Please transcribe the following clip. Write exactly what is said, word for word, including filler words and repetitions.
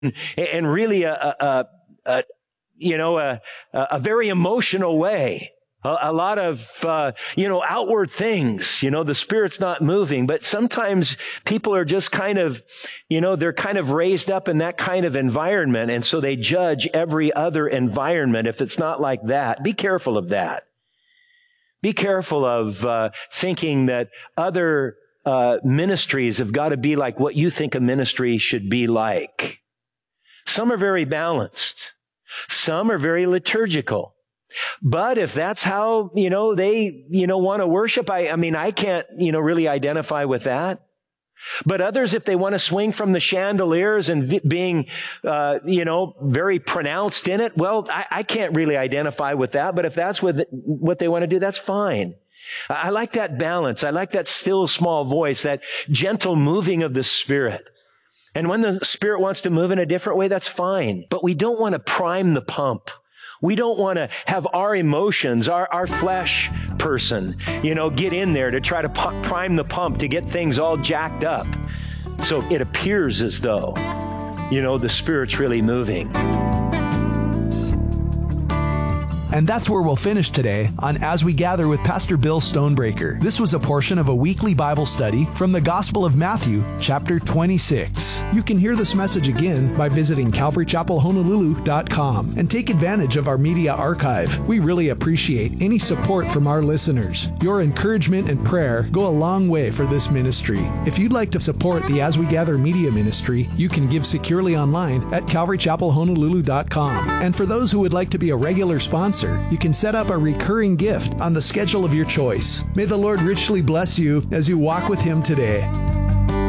and really a, a, a, a you know, a, a very emotional way. A, a lot of, uh, you know, outward things, you know, the Spirit's not moving, but sometimes people are just kind of, you know, they're kind of raised up in that kind of environment. And so they judge every other environment if it's not like that. Be careful of that. Be careful of, uh, thinking that other, uh, ministries have got to be like what you think a ministry should be like. Some are very balanced. Some are very liturgical. But if that's how, you know, they, you know, want to worship, I, I mean, I can't, you know, really identify with that. But others, if they want to swing from the chandeliers and v- being, uh, you know, very pronounced in it, well, I, I can't really identify with that. But if that's what, what they want to do, that's fine. I like that balance. I like that still small voice, that gentle moving of the Spirit. And when the Spirit wants to move in a different way, that's fine. But we don't want to prime the pump. We don't want to have our emotions, our, our flesh person, you know, get in there to try to pu- prime the pump to get things all jacked up. So it appears as though, you know, the Spirit's really moving. And that's where we'll finish today on As We Gather with Pastor Bill Stonebreaker. This was a portion of a weekly Bible study from the Gospel of Matthew, chapter twenty-six. You can hear this message again by visiting calvary chapel honolulu dot com and take advantage of our media archive. We really appreciate any support from our listeners. Your encouragement and prayer go a long way for this ministry. If you'd like to support the As We Gather media ministry, you can give securely online at calvary chapel honolulu dot com. And for those who would like to be a regular sponsor, you can set up a recurring gift on the schedule of your choice. May the Lord richly bless you as you walk with Him today.